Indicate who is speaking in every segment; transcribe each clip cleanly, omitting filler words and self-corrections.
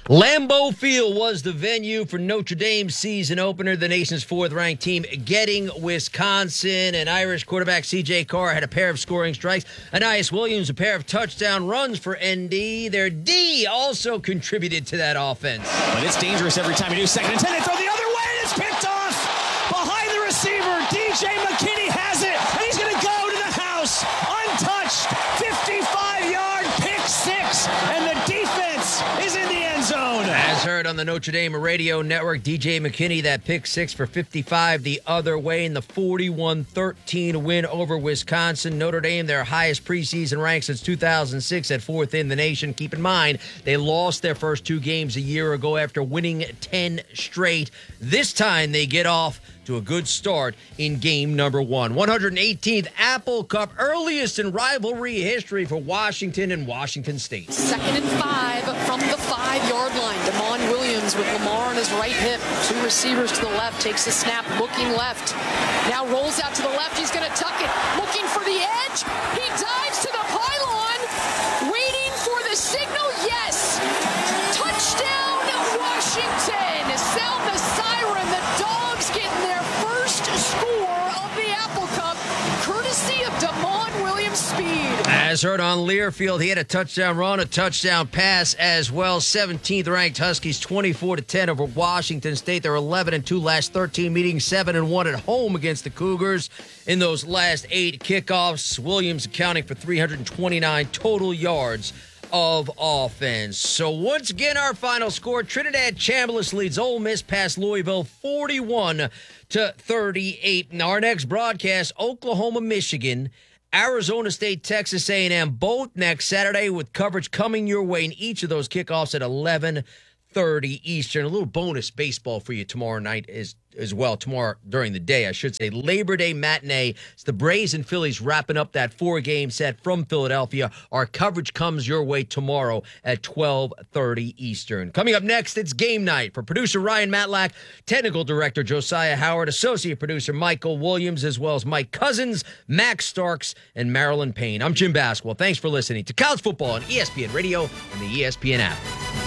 Speaker 1: Lambeau Field was the venue for Notre Dame's season opener, the nation's fourth-ranked team getting Wisconsin. And Irish quarterback C.J. Carr had a pair of scoring strikes. Aeneas Williams, a pair of touchdown runs for ND. Their D also contributed to that offense.
Speaker 2: But it's dangerous every time you do. 2nd and 10, they throw the other way, and it's picked off behind the receiver. DJ McKinney has it, and he's going to go to the house untouched. 55-yard pick six, and the defense is in the end zone.
Speaker 1: As heard on the Notre Dame radio network, DJ McKinney, that pick six for 55 the other way in the 41-13 win over Wisconsin. Notre Dame, their highest preseason rank since 2006 at fourth in the nation. Keep in mind, they lost their first two games a year ago after winning 10 straight. This time they get off to a good start in game number one. 118th Apple Cup, earliest in rivalry history for Washington and Washington State.
Speaker 3: 2nd and 5 from the 5-yard line. Damon Williams with Lamar on his right hip. Two receivers to the left. Takes a snap, looking left. Now rolls out to the left. He's going to tuck it. Looking for the edge. He dives to the pylon. Waiting for the signal. Yes. Touchdown, Washington. Sound the siren. The Dogs getting their first score of the Apple Cup, courtesy of Damon Williams' speed.
Speaker 1: As heard on Learfield, he had a touchdown run, a touchdown pass as well. 17th ranked Huskies 24-10 over Washington State. They're 11-2 last 13 meetings, 7-1 at home against the Cougars in those last 8 kickoffs. Williams accounting for 329 total yards of offense. So once again, our final score, Trinidad Chambliss leads Ole Miss past Louisville 41-38. In our next broadcast, Oklahoma, Michigan, Arizona State, Texas A&M, both next Saturday, with coverage coming your way in each of those kickoffs at 11:30 Eastern. A little bonus baseball for you tomorrow night as well. Tomorrow during the day, I should say. Labor Day matinee. It's the Braves and Phillies wrapping up that 4-game set from Philadelphia. Our coverage comes your way tomorrow at 12:30 Eastern. Coming up next, it's game night. For producer Ryan Matlack, technical director Josiah Howard, associate producer Michael Williams, as well as Mike Cousins, Max Starks, and Marilyn Payne. I'm Jim Basquel. Thanks for listening to College Football on ESPN Radio and the ESPN app.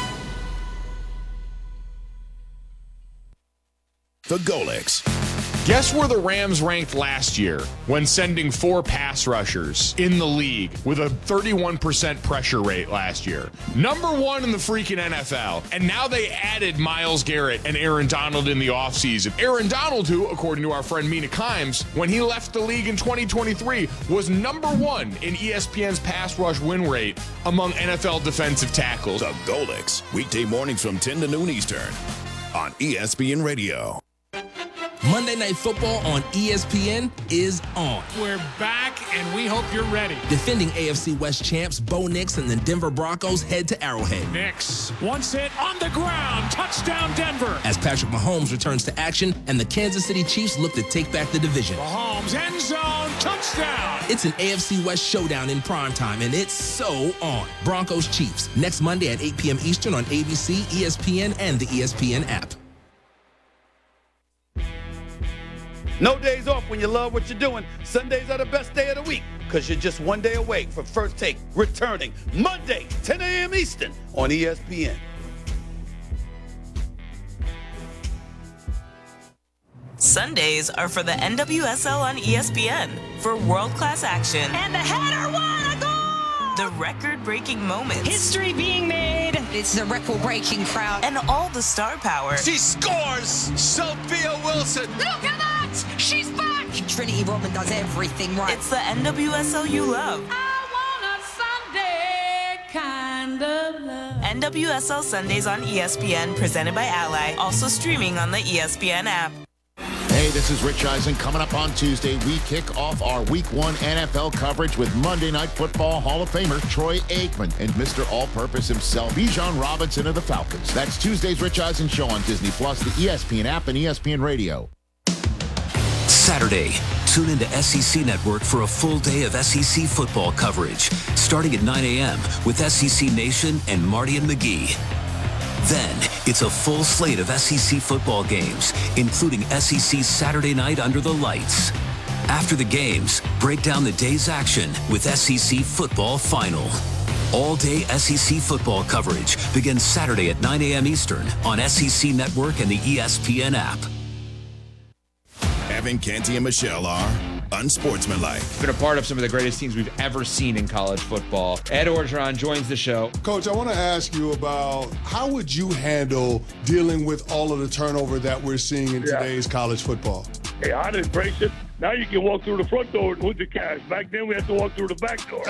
Speaker 4: The Golics.
Speaker 5: Guess where the Rams ranked last year when sending 4 pass rushers in the league with a 31% pressure rate last year? Number 1 in the freaking NFL. And now they added Myles Garrett and Aaron Donald in the offseason. Aaron Donald, who, according to our friend Mina Kimes, when he left the league in 2023, was number 1 in ESPN's pass rush win rate among NFL defensive tackles.
Speaker 4: The Golics. Weekday mornings from 10 to noon Eastern on ESPN Radio.
Speaker 6: Monday Night Football on ESPN is on.
Speaker 7: We're back, and we hope you're ready.
Speaker 6: Defending AFC West champs Bo Nix and the Denver Broncos head to Arrowhead.
Speaker 7: Nix, once hit on the ground, touchdown Denver.
Speaker 6: As Patrick Mahomes returns to action and the Kansas City Chiefs look to take back the division.
Speaker 7: Mahomes, end zone, touchdown.
Speaker 6: It's an AFC West showdown in primetime, and it's so on. Broncos Chiefs, next Monday at 8 p.m. Eastern on ABC, ESPN, and the ESPN app.
Speaker 8: No days off when you love what you're doing. Sundays are the best day of the week because you're just one day away from First Take returning Monday, 10 a.m. Eastern on ESPN.
Speaker 9: Sundays are for the NWSL on ESPN for world-class action.
Speaker 10: And the header won a goal!
Speaker 9: The record-breaking moments.
Speaker 10: History being made. It's a record-breaking crowd.
Speaker 9: And all the star power.
Speaker 11: She scores! Sophia Wilson!
Speaker 10: Look at that! She's back! Trinity Rodman does everything right.
Speaker 9: It's the NWSL you love.
Speaker 10: I want a Sunday kind of love.
Speaker 9: NWSL Sundays on ESPN, presented by Ally. Also streaming on the ESPN app.
Speaker 12: Hey, this is Rich Eisen. Coming up on Tuesday, we kick off our Week 1 NFL coverage with Monday Night Football Hall of Famer Troy Aikman and Mr. All-Purpose himself, Bijan Robinson of the Falcons. That's Tuesday's Rich Eisen Show on Disney+, the ESPN app, and ESPN Radio.
Speaker 13: Saturday, tune into SEC Network for a full day of SEC football coverage, starting at 9 a.m. with SEC Nation and Marty and McGee. Then, it's a full slate of SEC football games, including SEC Saturday Night Under the Lights. After the games, break down the day's action with SEC Football Final. All-day SEC football coverage begins Saturday at 9 a.m. Eastern on SEC Network and the ESPN app.
Speaker 4: Evan, Canty, and Michelle are unsportsmanlike.
Speaker 14: Been a part of some of the greatest teams we've ever seen in college football. Ed Orgeron joins the show.
Speaker 15: Coach, I want to ask you about how would you handle dealing with all of the turnover that we're seeing in today's college football?
Speaker 16: Hey, I'd embrace it. Now you can walk through the front door with the cash. Back then we had to walk through the back door.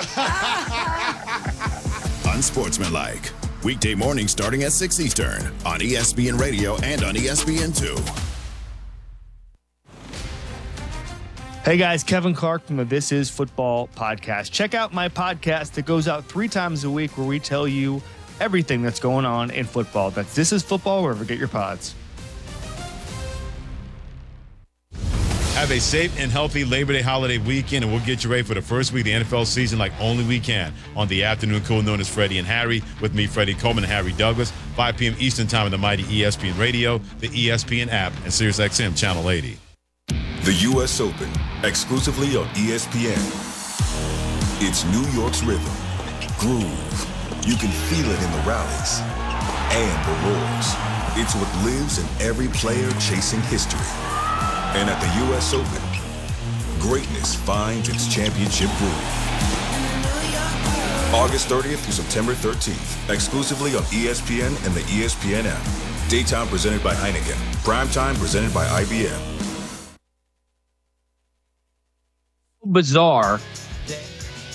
Speaker 4: Unsportsmanlike. Weekday mornings starting at 6 Eastern on ESPN Radio and on ESPN2.
Speaker 17: Hey guys, Kevin Clark from the This Is Football podcast. Check out my podcast that goes out 3 times a week where we tell you everything that's going on in football. That's This Is Football, wherever you get your pods.
Speaker 18: Have a safe and healthy Labor Day holiday weekend, and we'll get you ready for the first week of the NFL season like only we can on the afternoon crew known as Freddie and Harry, with me, Freddie Coleman and Harry Douglas, 5 p.m. Eastern time on the mighty ESPN Radio, the ESPN app, and SiriusXM Channel 80.
Speaker 19: The U.S. Open, exclusively on ESPN. It's New York's rhythm, groove. You can feel it in the rallies and the roars. It's what lives in every player chasing history. And at the U.S. Open, greatness finds its championship groove. August 30th through September 13th, exclusively on ESPN and the ESPN app. Daytime presented by Heineken. Primetime presented by IBM.
Speaker 17: Bizarre